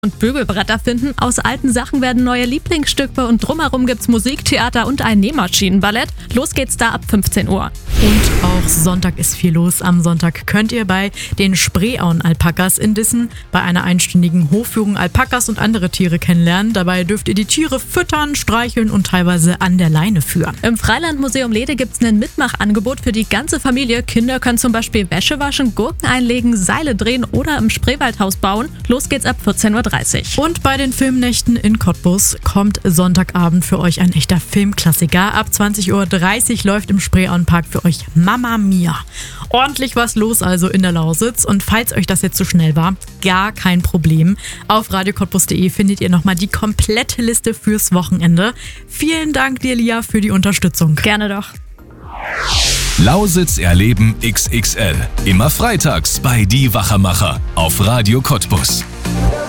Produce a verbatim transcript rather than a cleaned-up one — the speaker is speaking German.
Und Bügelbretter finden. Aus alten Sachen werden neue Lieblingsstücke und drumherum gibt's Musik, Theater und ein Nähmaschinenballett. Los geht's da ab fünfzehn Uhr. Und auch Sonntag ist viel los. Am Sonntag könnt ihr bei den Spreeauen-Alpakas in Dissen bei einer einstündigen Hofführung Alpakas und andere Tiere kennenlernen. Dabei dürft ihr die Tiere füttern, streicheln und teilweise an der Leine führen. Im Freilandmuseum Lede gibt's ein Mitmachangebot für die ganze Familie. Kinder können zum Beispiel Wäsche waschen, Gurken einlegen, Seile drehen oder im Spreewaldhaus bauen. Los geht's ab vierzehn Uhr dreißig. Und bei den Filmnächten in Cottbus kommt Sonntagabend für euch ein echter Filmklassiker. Ab zwanzig Uhr dreißig läuft im Spreeauen-Park für euch Mamma Mia. Ordentlich was los also in der Lausitz. Und falls euch das jetzt zu schnell war, gar kein Problem. Auf radio cottbus punkt de findet ihr nochmal die komplette Liste fürs Wochenende. Vielen Dank dir, Lia, für die Unterstützung. Gerne doch. Lausitz erleben X X L. Immer freitags bei Die Wachermacher auf Radio Cottbus.